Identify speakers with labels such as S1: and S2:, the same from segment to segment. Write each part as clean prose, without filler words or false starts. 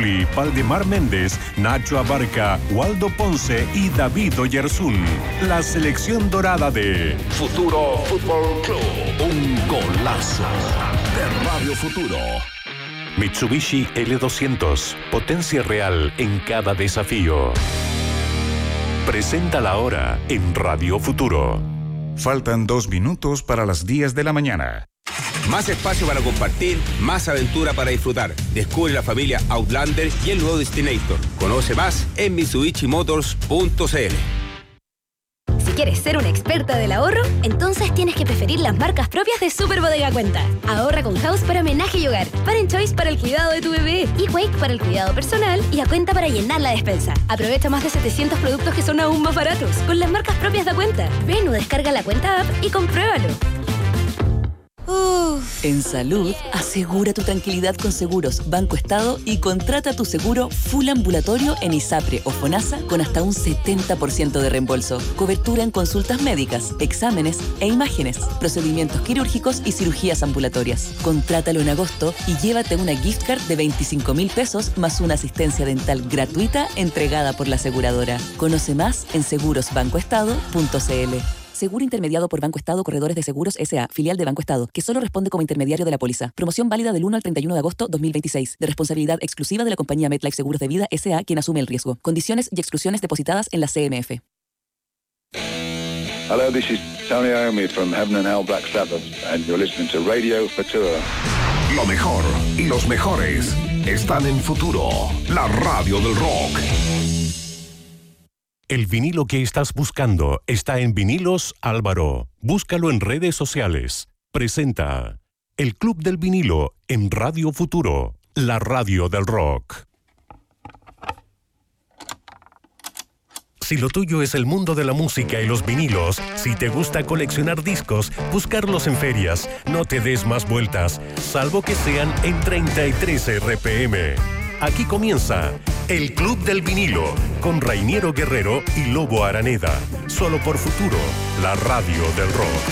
S1: Zuli, Valdemar Méndez, Nacho Abarca, Waldo Ponce y David Oyarzún. La selección dorada de
S2: Futuro Fútbol Club. Un golazo de Radio Futuro.
S1: Mitsubishi L200, potencia real en cada desafío. Presenta la hora en Radio Futuro.
S3: Faltan 2 minutos para las 10 de la mañana.
S4: Más espacio para compartir, más aventura para disfrutar. Descubre la familia Outlander y el nuevo Destinator. Conoce más en mitsubishimotors.cl.
S5: Si quieres ser una experta del ahorro, entonces tienes que preferir las marcas propias de Super Bodega Cuenta. Ahorra con House para homenaje y hogar, Parent Choice para el cuidado de tu bebé, Equake para el cuidado personal y A Cuenta para llenar la despensa. Aprovecha más de 700 productos que son aún más baratos con las marcas propias de Cuenta. Ven o descarga la Cuenta app y compruébalo.
S6: En salud, asegura tu tranquilidad con Seguros Banco Estado y contrata tu seguro full ambulatorio en ISAPRE o FONASA con hasta un 70% de reembolso. Cobertura en consultas médicas, exámenes e imágenes, procedimientos quirúrgicos y cirugías ambulatorias. Contrátalo en agosto y llévate una gift card de 25.000 pesos más una asistencia dental gratuita entregada por la aseguradora. Conoce más en segurosbancoestado.cl. Seguro intermediado por Banco Estado Corredores de Seguros S.A., filial de Banco Estado, que solo responde como intermediario de la póliza. Promoción válida del 1 al 31 de agosto 2026. De responsabilidad exclusiva de la compañía MetLife Seguros de Vida S.A., quien asume el riesgo. Condiciones y exclusiones depositadas en la CMF.
S7: Hello, this is Tony Iommi from Heaven and Hell Black Sabbath, and you're listening to Radio Futuro.
S2: Lo mejor y los mejores están en Futuro, la radio del rock.
S1: El vinilo que estás buscando está en Vinilos Álvaro. Búscalo en redes sociales. Presenta El Club del Vinilo en Radio Futuro, la radio del rock. Si lo tuyo es el mundo de la música y los vinilos, si te gusta coleccionar discos, buscarlos en ferias, no te des más vueltas, salvo que sean en 33 RPM. Aquí comienza El Club del Vinilo con Rainiero Guerrero y Lobo Araneda. Solo por Futuro, la radio del rock.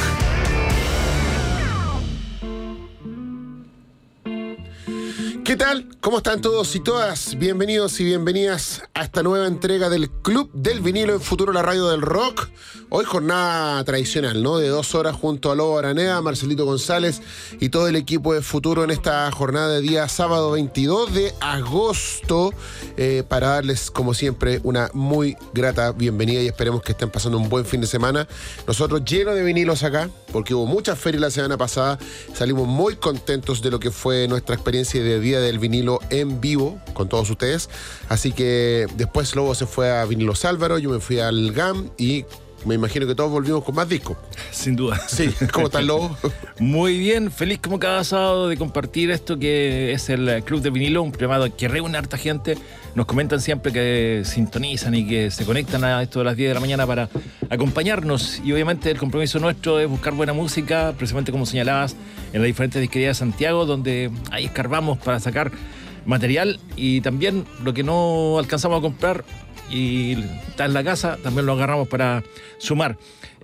S8: ¿Qué tal? ¿Cómo están todos y todas? Bienvenidos y bienvenidas a esta nueva entrega del Club del Vinilo en Futuro, la radio del rock. Hoy jornada tradicional, ¿no? De 2 horas junto a Lobo Araneda, Marcelito González y todo el equipo de Futuro en esta jornada de día sábado 22 de agosto para darles, como siempre, una muy grata bienvenida y esperemos que estén pasando un buen fin de semana. Nosotros llenos de vinilos acá, porque hubo muchas ferias la semana pasada, salimos muy contentos de lo que fue nuestra experiencia de Día del Vinilo en vivo con todos ustedes. Así que después Lobo se fue a Vinilos Álvaro, yo me fui al GAM y me imagino que todos volvimos con más discos.
S9: Sin duda.
S8: Sí, ¿cómo estás, Lobo?
S9: Muy bien, feliz como cada sábado de compartir esto que es el Club de Vinilo, un programa que reúne a harta gente. Nos comentan siempre que sintonizan y que se conectan a esto de las 10 de la mañana para acompañarnos. Y obviamente el compromiso nuestro es buscar buena música, precisamente como señalabas, en las diferentes disquerías de Santiago, donde ahí escarbamos para sacar material y también lo que no alcanzamos a comprar y está en la casa, también lo agarramos para sumar.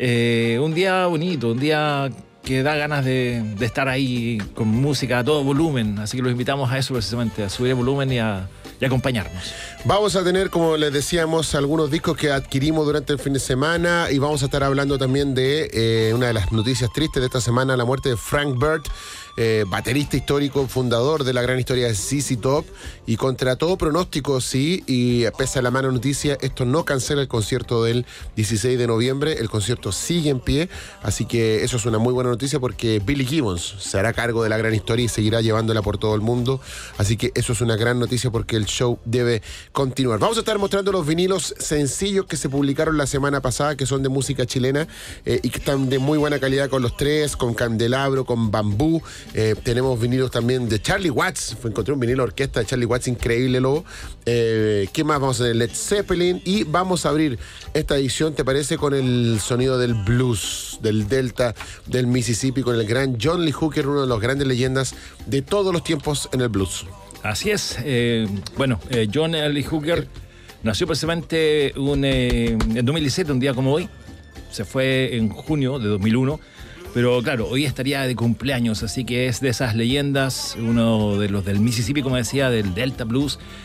S9: Un día bonito, un día que da ganas de estar ahí con música a todo volumen, así que los invitamos a eso precisamente, a subir el volumen y acompañarnos.
S8: Vamos a tener, como les decíamos, algunos discos que adquirimos durante el fin de semana y vamos a estar hablando también de una de las noticias tristes de esta semana, la muerte de Frank Bird, baterista histórico, fundador de la gran historia de ZZ Top, y contra todo pronóstico, sí, y pese a la mala noticia, esto no cancela el concierto del 16 de noviembre, el concierto sigue en pie, así que eso es una muy buena noticia porque Billy Gibbons se hará cargo de la gran historia y seguirá llevándola por todo el mundo, así que eso es una gran noticia porque el show debe continuar. Vamos a estar mostrando los vinilos sencillos que se publicaron la semana pasada, que son de música chilena y que están de muy buena calidad con Los Tres, con Candelabro, con Bambú. Tenemos vinilos también de Charlie Watts. Encontré un vinilo orquesta de Charlie Watts increíble, Lobo. ¿Qué más vamos a tener? Led Zeppelin. Y vamos a abrir esta edición, ¿te parece? Con el sonido del blues, del Delta, del Mississippi, con el gran John Lee Hooker, uno de los grandes leyendas de todos los tiempos en el blues.
S9: Así es. John Lee Hooker nació precisamente en 2017, un día como hoy. Se fue en junio de 2001. Pero claro, hoy estaría de cumpleaños, así que es de esas leyendas, uno de los del Mississippi, como decía, del Delta Blues,